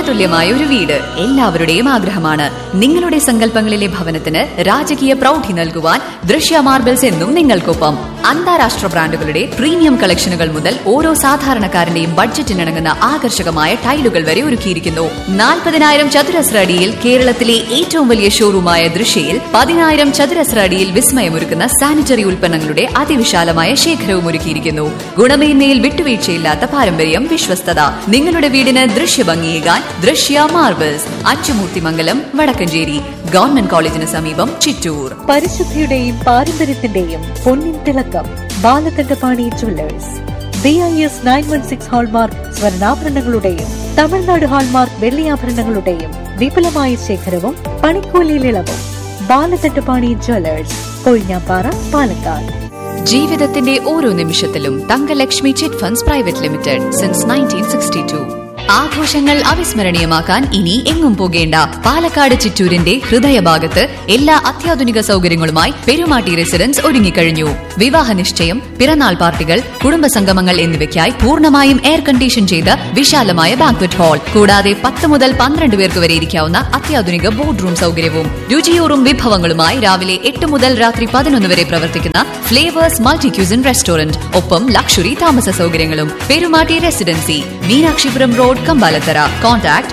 സ്വപ്നതുല്യമായ ഒരു വീട് എല്ലാവരുടെയും ആഗ്രഹമാണ്. നിങ്ങളുടെ സങ്കല്പങ്ങളിലെ ഭവനത്തിന് രാജകീയ പ്രൗഢി നൽകുവാൻ ദൃശ്യ മാർബിൾസ് എന്നും നിങ്ങൾക്കൊപ്പം. അന്താരാഷ്ട്ര ബ്രാൻഡുകളുടെ പ്രീമിയം കളക്ഷനുകൾ മുതൽ ഓരോ സാധാരണക്കാരന്റെയും ബഡ്ജറ്റിനിണങ്ങുന്ന ആകർഷകമായ ടൈലുകൾ വരെ ഒരുക്കിയിരിക്കുന്നു. 40,000 ചതുരശ്ര അടിയിൽ കേരളത്തിലെ ഏറ്റവും വലിയ ഷോറൂമായ ദൃശ്യയിൽ 10,000 ചതുരശ്ര അടിയിൽ വിസ്മയമൊരുക്കുന്ന സാനിറ്ററി ഉൽപ്പന്നങ്ങളുടെ അതിവിശാലമായ ശേഖരവും ഒരുക്കിയിരിക്കുന്നു. ഗുണമേന്മയിൽ വിട്ടുവീഴ്ചയില്ലാത്ത പാരമ്പര്യം, വിശ്വസ്തത. നിങ്ങളുടെ വീടിന് ദൃശ്യഭംഗിയേകാൻ ദൃശ്യ മാർബിൾസ്, അച്ചുമൂർത്തിമംഗലം, വടക്കഞ്ചേരി. ഗവൺമെന്റ് കോളേജിന് സമീപം, ചിറ്റൂർ. പരിശുദ്ധിയുടെയും പാരമ്പര്യത്തിന്റെയും പൊന്നിൻ തിളക്കം Balakandapani Jewellers. BIS 916 hallmark സ്വർണ്ണാഭരണങ്ങളുടെയും Tamil Nadu hallmark വെള്ളിയാഭരണങ്ങളുടെയും വിപുലമായ ശേഖരവും പണിക്കൂലിയിൽ ഇളവും. ബാലകണ്ഠപാണി ജ്വല്ലേഴ്സ്, കൊഴിഞ്ഞാപ്പാറ, പാലക്കാട്. ജീവിതത്തിന്റെ ഓരോ നിമിഷത്തിലും Thankalakshmi chit funds private limited since 1962. ആഘോഷങ്ങൾ അവിസ്മരണീയമാക്കാൻ ഇനി എങ്ങും പോകേണ്ട. പാലക്കാട് ചിറ്റൂരിന്റെ ഹൃദയഭാഗത്ത് എല്ലാ അത്യാധുനിക സൗകര്യങ്ങളുമായി പെരുമാട്ടി റെസിഡൻസ് ഒരുങ്ങിക്കഴിഞ്ഞു. വിവാഹ നിശ്ചയം, പിറന്നാൾ പാർട്ടികൾ, കുടുംബസംഗമങ്ങൾ എന്നിവയ്ക്കായി പൂർണ്ണമായും എയർ കണ്ടീഷൻ ചെയ്ത വിശാലമായ ബാങ്ക്വറ്റ് ഹാൾ, കൂടാതെ 10 മുതൽ 12 പേർക്ക് വരെ ഇരിക്കാവുന്ന അത്യാധുനിക ബോർഡ് റൂം സൗകര്യവും. രുചിയൂറും വിഭവങ്ങളുമായി രാവിലെ 8 മുതൽ രാത്രി 11 വരെ പ്രവർത്തിക്കുന്ന ഫ്ലേവേഴ്സ് മൾട്ടി ക്യൂസിൻ റെസ്റ്റോറന്റ്, ഒപ്പം ലക്ഷറി താമസ സൗകര്യങ്ങളും. Perumatty residency, Meenakshipuram road, Kambalathara. Contact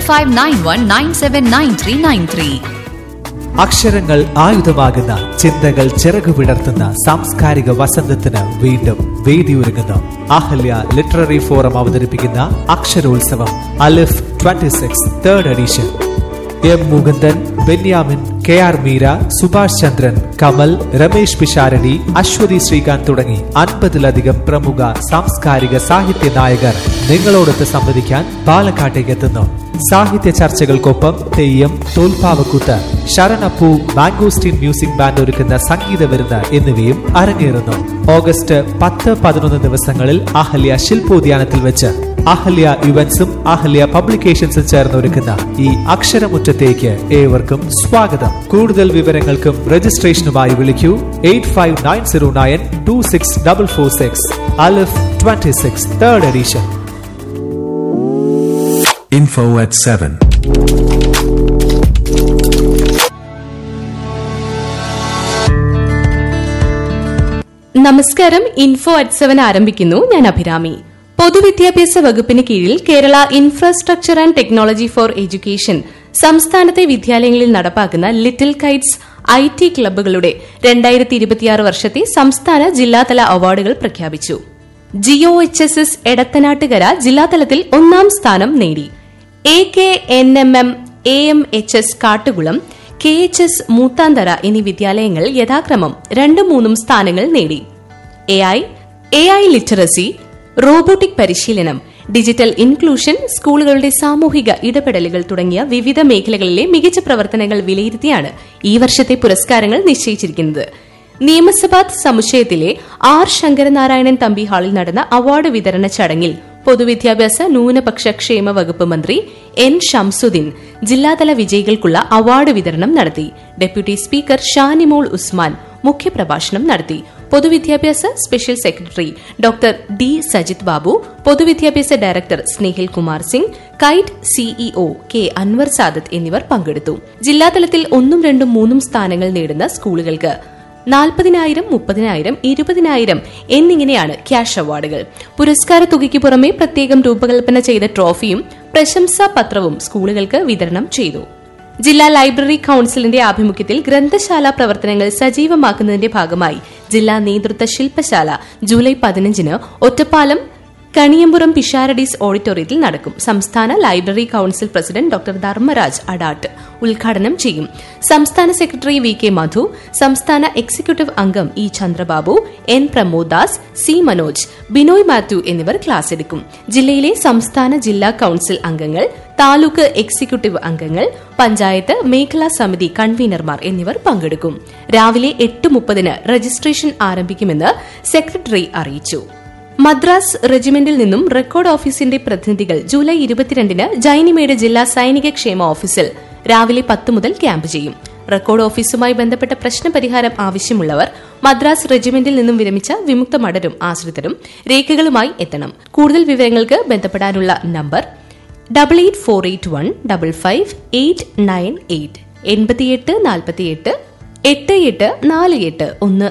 7591979393. അക്ഷരങ്ങൾ ആയുധമാകുന്ന ചിന്തകൾ ചിറകുവിടർത്തുന്ന സാംസ്കാരിക വസന്തത്തിന് വീണ്ടും വേദിയൊരുങ്ങുന്നു. അഹല്യ ലിറ്റററി ഫോറം അവതരിപ്പിക്കുന്ന അക്ഷരോത്സവം അലിഫ് 26 3rd edition. M. Mukundan, Benyamin, KR Meera, Subhash ചന്ദ്രൻ, കമൽ, രമേശ് പിഷാരടി, അശ്വതി ശ്രീകാന്ത് തുടങ്ങി 50ലധികം പ്രമുഖ സാംസ്കാരിക സാഹിത്യ നായകർ നിങ്ങളോടൊത്ത് സംവദിക്കാൻ പാലക്കാട്ടേക്ക് എത്തുന്നു. സാഹിത്യ ചർച്ചകൾക്കൊപ്പം തെയ്യം, തോൽപ്പാവക്കൂത്ത്, ശരണപ്പൂ, മാംഗോസ്റ്റീൻ മ്യൂസിക് ബാൻഡ് ഒരുക്കുന്ന സംഗീത വിരുന്ന് എന്നിവയും അരങ്ങേറുന്നു. ഓഗസ്റ്റ് 10, 11 ദിവസങ്ങളിൽ അഹല്യ ശില്പോദ്യാനത്തിൽ വെച്ച് അഹല്യ ഇവന്റ്സും അഹല്യ പബ്ലിക്കേഷൻസും ചേർന്ന് ഒരുക്കുന്ന ഈ അക്ഷരമുറ്റത്തേക്ക് ഏവർക്കും സ്വാഗതം. കൂടുതൽ വിവരങ്ങൾക്കും രജിസ്ട്രേഷനുമായി വിളിക്കൂ 8590926446. അലിഫ് 26 3rd എഡിഷൻ. Info at 7. നമസ്കാരം. ഇൻഫോ അറ്റ് 7 ആരംഭിക്കുന്നു. ഞാൻ അഭിരാമി. പൊതുവിദ്യാഭ്യാസ വകുപ്പിന് കീഴിൽ Kerala infrastructure and technology for education സംസ്ഥാനത്തെ വിദ്യാലയങ്ങളിൽ നടപ്പാക്കുന്ന ലിറ്റിൽ കൈറ്റ്സ് IT ക്ലബ്ബുകളുടെ 2026 വർഷത്തെ സംസ്ഥാന ജില്ലാതല അവാർഡുകൾ പ്രഖ്യാപിച്ചു. GOHSS എടത്തനാട്ടുകര ജില്ലാതലത്തിൽ 1ാം സ്ഥാനം നേടി. AKNMM AMHS Kattukulam, KHS Moothanthara എന്നീ വിദ്യാലയങ്ങൾ യഥാക്രമം 2, 3 സ്ഥാനങ്ങൾ നേടി. AI ലിറ്ററസി, റോബോട്ടിക് പരിശീലനം, ഡിജിറ്റൽ ഇൻക്ലൂഷൻ, സ്കൂളുകളുടെ സാമൂഹിക ഇടപെടലുകൾ തുടങ്ങിയ വിവിധ മേഖലകളിലെ മികച്ച പ്രവർത്തനങ്ങൾ വിലയിരുത്തിയാണ് ഈ വർഷത്തെ പുരസ്കാരങ്ങൾ നിശ്ചയിച്ചിരിക്കുന്നത്. നിയമസഭാ സമുച്ചയത്തിലെ R. ശങ്കരനാരായണൻ തമ്പി ഹാളിൽ നടന്ന അവാർഡ് വിതരണ ചടങ്ങിൽ പൊതുവിദ്യാഭ്യാസ ന്യൂനപക്ഷ ക്ഷേമ വകുപ്പ് മന്ത്രി N. ഷംസുദ്ദീൻ ജില്ലാതല വിജയികൾക്കുള്ള അവാർഡ് വിതരണം നടത്തി. ഡെപ്യൂട്ടി സ്പീക്കർ ഷാനിമോൾ ഉസ്മാൻ മുഖ്യപ്രഭാഷണം നടത്തി. പൊതുവിദ്യാഭ്യാസ special secretary doctor D. Sajith Babu, പൊതുവിദ്യാഭ്യാസ director Snehil Kumar Singh, KITE CEO K. Anwar Sadath എന്നിവർ പങ്കെടുത്തു. ജില്ലാതലത്തിൽ 1, 2, 3 സ്ഥാനങ്ങൾ നേടുന്ന സ്കൂളുകൾക്ക് 40,000, 30,000, 20,000 എന്നിങ്ങനെയാണ് ക്യാഷ് അവാർഡുകൾ. പുരസ്കാര തുകയ്ക്ക് പുറമെ പ്രത്യേകം രൂപകൽപ്പന ചെയ്ത ട്രോഫിയും പ്രശംസാ പത്രവും സ്കൂളുകൾക്ക് വിതരണം ചെയ്തു. ജില്ലാ ലൈബ്രറി കൌൺസിലിന്റെ ആഭിമുഖ്യത്തിൽ ഗ്രന്ഥശാല പ്രവർത്തനങ്ങൾ സജീവമാക്കുന്നതിന്റെ ഭാഗമായി ജില്ലാ നേതൃത്വ ശില്പശാല ജൂലൈ 15 ഒറ്റപ്പാലം കണിയമ്പുറം പിഷാരഡീസ് ഓഡിറ്റോറിയത്തിൽ നടക്കും. സംസ്ഥാന library council president doctor Dharmaraj Adat ഉദ്ഘാടനം ചെയ്യും. സംസ്ഥാന സെക്രട്ടറി VK മധു, സംസ്ഥാന എക്സിക്യൂട്ടീവ് അംഗം E. Chandrababu, N. Pramod Das, C. Manoj, Binoy Mathew എന്നിവർ ക്ലാസ് എടുക്കും. ജില്ലയിലെ സംസ്ഥാന ജില്ലാ കൌൺസിൽ അംഗങ്ങൾ, താലൂക്ക് എക്സിക്യൂട്ടീവ് അംഗങ്ങൾ, പഞ്ചായത്ത് മേഖലാ സമിതി കൺവീനർമാർ എന്നിവർ പങ്കെടുക്കും. രാവിലെ 8:30 രജിസ്ട്രേഷൻ ആരംഭിക്കുമെന്ന് സെക്രട്ടറി അറിയിച്ചു. മദ്രാസ് റെജിമെന്റിൽ നിന്നും റെക്കോർഡ് ഓഫീസിന്റെ പ്രതിനിധികൾ ജൂലൈ 22 ജൈനിമേട് ജില്ലാ സൈനിക ക്ഷേമ ഓഫീസിൽ രാവിലെ 10 മുതൽ ക്യാമ്പ് ചെയ്യും. റെക്കോർഡ് ഓഫീസുമായി ബന്ധപ്പെട്ട പ്രശ്നപരിഹാരം ആവശ്യമുള്ളവർ മദ്രാസ് റെജിമെന്റിൽ നിന്നും വിരമിച്ച വിമുക്ത മഠരും ആശ്രിതരും രേഖകളുമായി എത്തണം. കൂടുതൽ വിവരങ്ങൾക്ക് ബന്ധപ്പെടാനുള്ള നമ്പർ 8848155898 8848 8848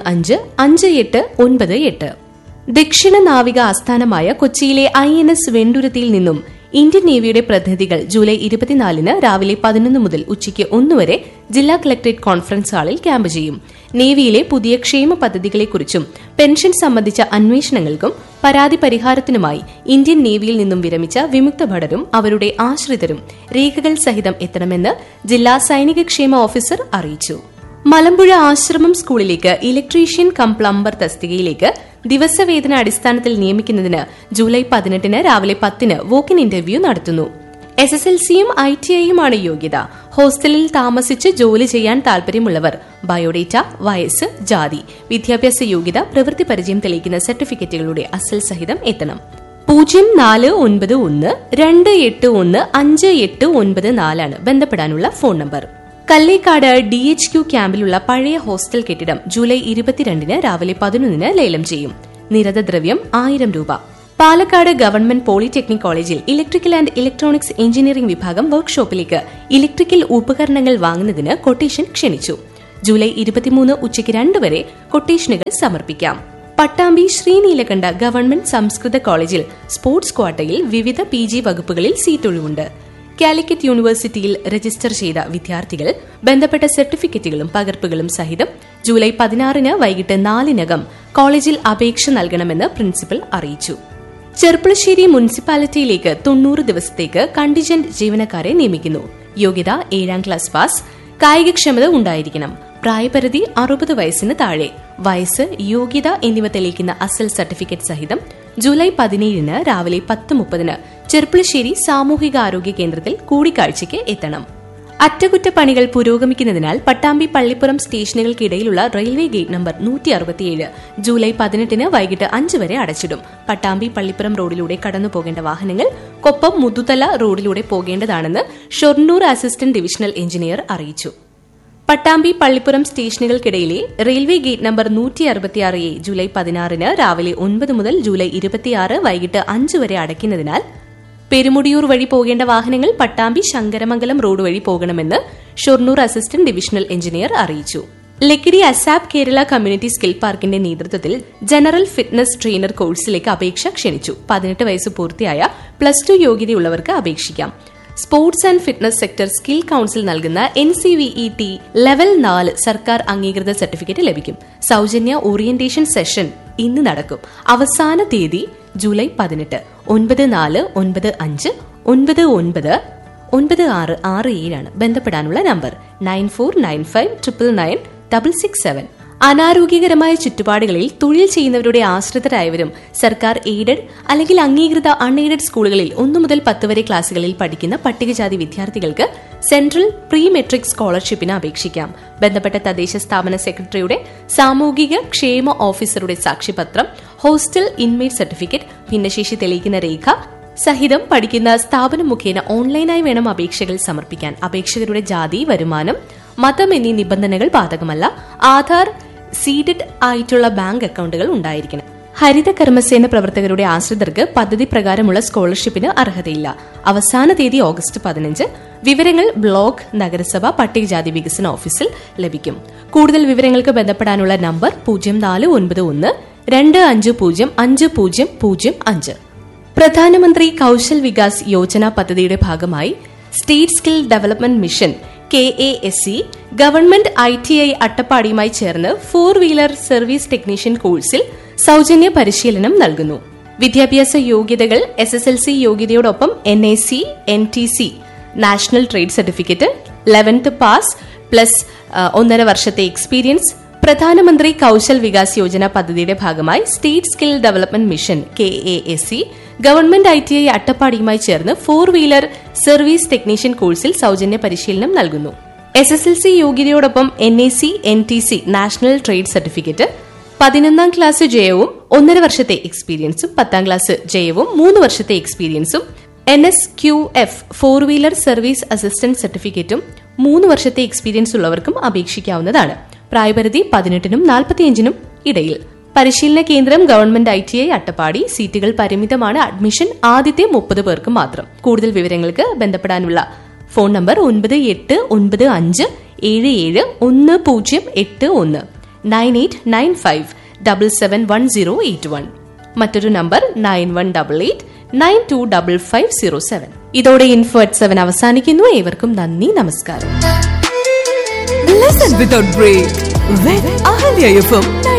1558. ദക്ഷിണ നാവിക ആസ്ഥാനമായ കൊച്ചിയിലെ INS വെണ്ടുരുത്തിയിൽ നിന്നും ഇന്ത്യൻ നേവിയുടെ പ്രതിനിധികൾ ജൂലൈ 24 രാവിലെ 11 മുതൽ ഉച്ചയ്ക്ക് 1 വരെ ജില്ലാ കളക്ടറേറ്റ് കോൺഫറൻസ് ഹാളിൽ ക്യാമ്പ് ചെയ്യും. നേവിയിലെ പുതിയ ക്ഷേമ പദ്ധതികളെക്കുറിച്ചും പെൻഷൻ സംബന്ധിച്ച അന്വേഷണങ്ങൾക്കും പരാതി പരിഹാരത്തിനുമായി ഇന്ത്യൻ നേവിയിൽ നിന്നും വിരമിച്ച വിമുക്ത ഭടരും അവരുടെ ആശ്രിതരും രേഖകൾ സഹിതം എത്തണമെന്ന് ജില്ലാ സൈനിക ക്ഷേമ ഓഫീസർ അറിയിച്ചു. മലമ്പുഴ ആശ്രമം സ്കൂളിലേക്ക് ഇലക്ട്രീഷ്യൻ കം പ്ലംബർ തസ്തികയിലേക്ക് ദിവസവേതന അടിസ്ഥാനത്തിൽ നിയമിക്കുന്നതിന് ജൂലൈ 18 രാവിലെ 10 വോക്കിൻ ഇന്റർവ്യൂ നടത്തുന്നു. SSLCയും ITIയുമാണ് യോഗ്യത. ഹോസ്റ്റലിൽ താമസിച്ച് ജോലി ചെയ്യാൻ താൽപര്യമുള്ളവർ ബയോഡേറ്റ, വയസ്സ്, ജാതി, വിദ്യാഭ്യാസ യോഗ്യത, പ്രവൃത്തി പരിചയം തെളിയിക്കുന്ന സർട്ടിഫിക്കറ്റുകളുടെ അസൽ സഹിതം എത്തണം. 0491281594 ബന്ധപ്പെടാനുള്ള ഫോൺ നമ്പർ. കല്ലേക്കാട് DHQ ക്യാമ്പിലുള്ള പഴയ ഹോസ്റ്റൽ കെട്ടിടം ജൂലൈ 22 രാവിലെ 11 ലേലം ചെയ്യും. നിരത ദ്രവ്യം 1000 രൂപ. പാലക്കാട് ഗവൺമെന്റ് പോളിടെക്നിക് കോളേജിൽ ഇലക്ട്രിക്കൽ ആൻഡ് ഇലക്ട്രോണിക്സ് എഞ്ചിനീയറിംഗ് വിഭാഗം വർക്ക്ഷോപ്പിലേക്ക് ഇലക്ട്രിക്കൽ ഉപകരണങ്ങൾ വാങ്ങുന്നതിന് കൊട്ടേഷൻ ക്ഷണിച്ചു. ജൂലൈ 23 ഉച്ചയ്ക്ക് 2 വരെ കൊട്ടേഷനുകൾ സമർപ്പിക്കാം. പട്ടാമ്പി ശ്രീനീലകണ്ഠ ഗവൺമെന്റ് സംസ്കൃത കോളേജിൽ സ്പോർട്സ് ക്വാട്ടയിൽ വിവിധ PG വകുപ്പുകളിൽ സീറ്റൊഴിവുണ്ട്. കാലിക്കറ്റ് യൂണിവേഴ്സിറ്റിയിൽ രജിസ്റ്റർ ചെയ്ത വിദ്യാർത്ഥികൾ ബന്ധപ്പെട്ട സർട്ടിഫിക്കറ്റുകളും പകർപ്പുകളും സഹിതം ജൂലൈ 16 വൈകിട്ട് 4 കോളേജിൽ അപേക്ഷ നൽകണമെന്ന് പ്രിൻസിപ്പൽ അറിയിച്ചു. ചെർപ്പുളശ്ശേരി മുനിസിപ്പാലിറ്റിയിലേക്ക് 90 ദിവസത്തേക്ക് കണ്ടിജന്റ് ജീവനക്കാരെ നിയമിക്കുന്നു. യോഗ്യത 7ാം ക്ലാസ് പാസ്. കായികക്ഷമത ഉണ്ടായിരിക്കണം. പ്രായപരിധി 60 വയസ്സിന് താഴെ. വയസ്സ്, യോഗ്യത എന്നിവ തെളിയിക്കുന്ന അസൽ സർട്ടിഫിക്കറ്റ് സഹിതം ജൂലൈ 17 രാവിലെ 10:30 ചെർപ്പുളശ്ശേരി സാമൂഹികാരോഗ്യ കേന്ദ്രത്തിൽ കൂടിക്കാഴ്ചയ്ക്ക് എത്തണം. അറ്റകുറ്റപ്പണികൾ പുരോഗമിക്കുന്നതിനാൽ Pattambi Pallippuram സ്റ്റേഷനുകൾക്കിടയിലുള്ള railway gate number 167 July 18 വൈകിട്ട് 5 വരെ അടച്ചിടും. പട്ടാമ്പി പള്ളിപ്പുറം റോഡിലൂടെ കടന്നുപോകേണ്ട വാഹനങ്ങൾ കൊപ്പം മുതുതല റോഡിലൂടെ പോകേണ്ടതാണെന്ന് ഷൊർണൂർ അസിസ്റ്റന്റ് ഡിവിഷണൽ എഞ്ചിനീയർ അറിയിച്ചു. Pattambi Pallippuram സ്റ്റേഷനുകൾക്കിടയിലെ railway gate number 166A July 16 രാവിലെ 9 മുതൽ ജൂലൈ 26 വൈകിട്ട് 5 വരെ അടയ്ക്കുന്നതിനാൽ പെരുമുടിയൂർ വഴി പോകേണ്ട വാഹനങ്ങൾ പട്ടാമ്പി ശങ്കരമംഗലം റോഡ് വഴി പോകണമെന്ന് ഷൊർണൂർ അസിസ്റ്റന്റ് ഡിവിഷണൽ എഞ്ചിനീയർ അറിയിച്ചു. Lakkidi ASAP Kerala community skill പാർക്കിന്റെ നേതൃത്വത്തിൽ ജനറൽ ഫിറ്റ്നസ് ട്രെയിനർ കോഴ്സിലേക്ക് അപേക്ഷ ക്ഷണിച്ചു. 18 വയസ്സ് പൂർത്തിയായ +2 യോഗ്യതയുള്ളവർക്ക് അപേക്ഷിക്കാം. Sports and fitness sector skill council നൽകുന്ന NCVET ലെവൽ 4 സർക്കാർ അംഗീകൃത സർട്ടിഫിക്കറ്റ് ലഭിക്കും. സൌജന്യ ഓറിയന്റേഷൻ സെഷൻ ഇന്ന് നടക്കും. അവസാന തീയതി ജൂലൈ 18. 9495999667 ബന്ധപ്പെടാനുള്ള നമ്പർ 9495999667. അനാരോഗ്യകരമായ ചുറ്റുപാടുകളിൽ തൊഴിൽ ചെയ്യുന്നവരുടെ ആശ്രിതരായവരും സർക്കാർ എയ്ഡഡ് അല്ലെങ്കിൽ അംഗീകൃത അൺഎയ്ഡഡ് സ്കൂളുകളിൽ 1 മുതൽ 10 വരെ ക്ലാസുകളിൽ പഠിക്കുന്ന പട്ടികജാതി വിദ്യാർത്ഥികൾക്ക് സെൻട്രൽ പ്രീ മെട്രിക് സ്കോളർഷിപ്പിന് അപേക്ഷിക്കാം. ബന്ധപ്പെട്ട തദ്ദേശ സ്ഥാപന സെക്രട്ടറിയുടെ സാമൂഹിക ക്ഷേമ ഓഫീസറുടെ സാക്ഷ്യപത്രം, ഹോസ്റ്റൽ ഇൻമേറ്റ് സർട്ടിഫിക്കറ്റ്, ഭിന്നശേഷി തെളിയിക്കുന്ന രേഖ സഹിതം പഠിക്കുന്ന സ്ഥാപനം മുഖേന ഓൺലൈനായി വേണം അപേക്ഷകൾ സമർപ്പിക്കാൻ. അപേക്ഷകരുടെ ജാതി, വരുമാനം, മതം എന്നീ നിബന്ധനകൾ ബാധകമല്ല. ആധാർ സീഡഡ് ആയിട്ടുള്ള ബാങ്ക് അക്കൌണ്ടുകൾ ഉണ്ടായിരിക്കണം. ഹരിത കർമ്മസേന പ്രവർത്തകരുടെ ആശ്രിതർക്ക് പദ്ധതി പ്രകാരമുള്ള സ്കോളർഷിപ്പിന് അർഹതയില്ല. അവസാന തീയതി ഓഗസ്റ്റ് 15. വിവരങ്ങൾ ബ്ലോക്ക്, നഗരസഭ, പട്ടികജാതി വികസന ഓഫീസിൽ ലഭിക്കും. കൂടുതൽ വിവരങ്ങൾക്ക് ബന്ധപ്പെടാനുള്ള നമ്പർ 0491250505. പ്രധാനമന്ത്രി കൌശൽ വികാസ് യോജന പദ്ധതിയുടെ ഭാഗമായി state skill development mission KASE government ITI അട്ടപ്പാടിയുമായി ചേർന്ന് 4-വീലർ സർവീസ് ടെക്നീഷ്യൻ കോഴ്സിൽ സൌജന്യ പരിശീലനം നൽകുന്നു. വിദ്യാഭ്യാസ യോഗ്യതകൾ SSLC യോഗ്യതയോടൊപ്പം NAC, NTC national trade certificate, 11th pass plus 1.5 വർഷത്തെ എക്സ്പീരിയൻസ്. പ്രധാനമന്ത്രി കൌശൽ വികാസ് യോജന പദ്ധതിയുടെ ഭാഗമായി state skill development mission KASE government ITI അട്ടപ്പാടിയുമായി ചേർന്ന് 4-വീലർ സർവീസ് ടെക്നീഷ്യൻ കോഴ്സിൽ സൌജന്യ പരിശീലനം നൽകുന്നു. SSLC യോഗ്യതയോടൊപ്പം NAC, NTC national trade certificate, 11ാം class ജയവും 1.5 വർഷത്തെ എക്സ്പീരിയൻസും, 10ാം ക്ലാസ് ജയവും 3 വർഷത്തെ എക്സ്പീരിയൻസും, NSQF 4-വീലർ സർവീസ് അസിസ്റ്റന്റ് സർട്ടിഫിക്കറ്റും 3 വർഷത്തെ എക്സ്പീരിയൻസ് ഉള്ളവർക്കും അപേക്ഷിക്കാവുന്നതാണ്. പ്രായപരിധി 18-നും 45-നും ഇടയിൽ. പരിശീലന കേന്ദ്രം ഗവൺമെന്റ് ITI അട്ടപ്പാടി. സീറ്റുകൾ പരിമിതമാണ്. അഡ്മിഷൻ ആദ്യത്തെ 30 പേർക്ക് മാത്രം. കൂടുതൽ വിവരങ്ങൾക്ക് ബന്ധപ്പെടാനുള്ള ഫോൺ നമ്പർ 9895771081 9895771081. മറ്റൊരു നമ്പർ 9188925507. ഇതോടെ info@7 അവസാനിക്കുന്നു. ഏവർക്കും നന്ദി, നമസ്കാരം. Listen without break with Ahalya FM